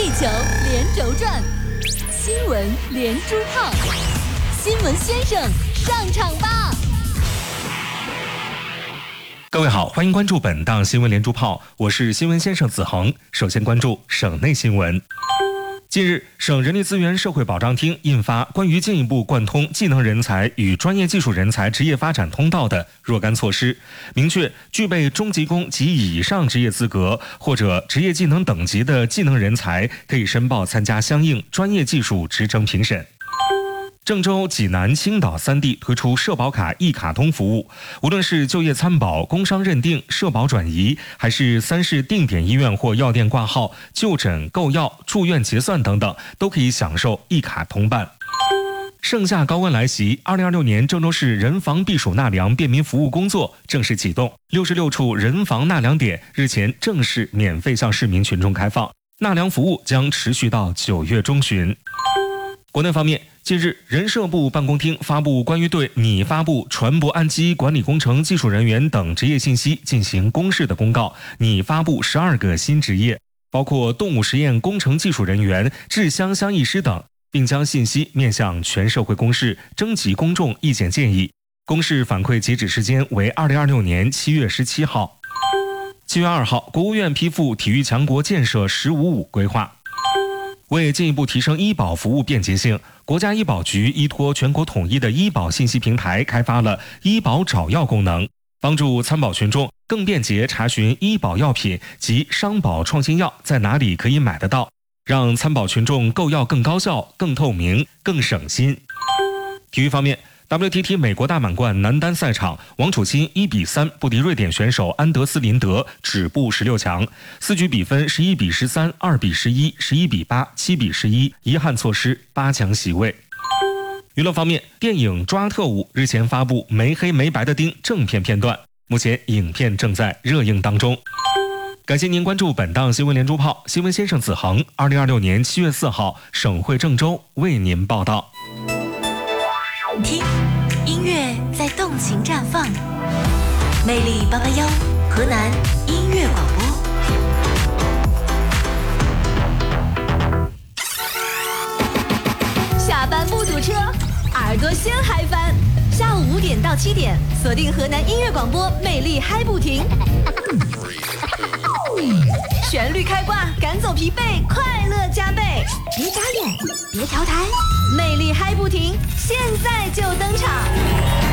地球连轴转，新闻连珠炮，新闻先生上场吧！ 各位好，欢迎关注本档新闻连珠炮，我是新闻先生子恒。首先关注省内新闻。近日，省人力资源社会保障厅印发关于进一步贯通技能人才与专业技术人才职业发展通道的若干措施，明确具备中级工及以上职业资格或者职业技能等级的技能人才，可以申报参加相应专业技术职称评审。郑州、济南、青岛3地推出社保卡一卡通服务，无论是就业参保、工伤认定、社保转移，还是3市定点医院或药店挂号、就诊、购药、住院结算等等，都可以享受一卡通办。盛夏高温来袭，2026年郑州市人防避暑纳凉便民服务工作正式启动，66处人防纳凉点日前正式免费向市民群众开放，纳凉服务将持续到9月中旬。国内方面，近日，人社部办公厅发布关于对拟发布船舶岸基管理工程技术人员等职业信息进行公示的公告，拟发布12个新职业，包括动物实验工程技术人员、制香香艺师等，并将信息面向全社会公示，征集公众意见建议。公示反馈截止时间为2026年7月17号。7月2号，国务院批复体育强国建设“15+5”规划。为进一步提升医保服务便捷性，国家医保局依托全国统一的医保信息平台，开发了医保找药功能，帮助参保群众更便捷查询医保药品及商保创新药在哪里可以买得到，让参保群众购药更高效、更透明、更省心。体育方面，WTT 美国大满贯男单赛场，王楚钦1-3不敌瑞典选手安德斯林德，止步16强，4局比分11-13、2-11、11-8、7-11，遗憾错失8强席位。娱乐方面，电影《抓特务》日前发布没黑没白的丁正片片段，目前影片正在热映当中。感谢您关注本档新闻连珠炮，新闻先生子恒，2026年7月4号，省会郑州为您报道。 听，音乐在动情绽放，魅力881，河南音乐广播。下班不堵车，耳朵先嗨翻。下午5点到7点，锁定河南音乐广播，魅力嗨不停。旋律开挂，赶走疲惫，快乐加倍。别眨眼，别调台，魅力嗨不停，现在就登场。